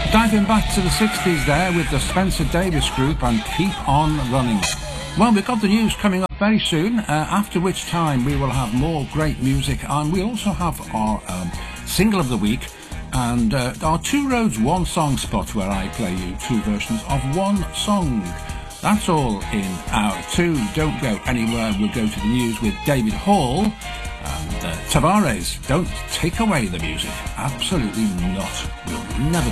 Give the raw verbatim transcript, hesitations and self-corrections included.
Diving back to the sixties there with the Spencer Davis Group and Keep On Running. Well, we've got the news coming up very soon, uh, after which time we will have more great music, and we also have our um, single of the week and uh, our Two Roads One Song spot where I play you two versions of one song. That's all in hour two. Don't go anywhere. We'll go to the news with David Hall and uh, Tavares. Don't take away the music. Absolutely not. We'll never